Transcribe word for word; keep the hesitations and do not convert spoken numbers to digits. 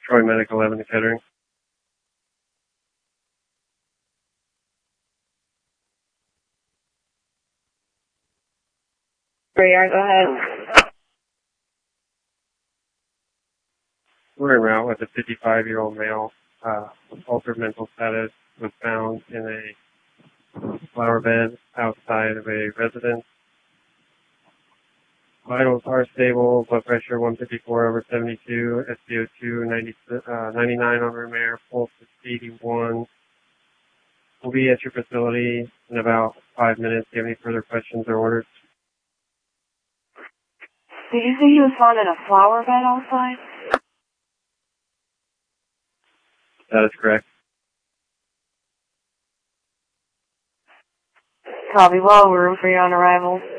Troy Medic eleven to Kettering. Yeah, go ahead. We're en route with a fifty-five-year-old male. Uh, altered mental status was found in a flower bed outside of a residence. Vitals are stable. Blood pressure one fifty-four over seventy-two. S p O two ninety, uh, ninety-nine on room air. Pulse is eighty-one. We'll be at your facility in about five minutes. Do you have any further questions or orders? Did you say he was found in a flower bed outside? That is correct. Copy. Well, we're room for you on arrival.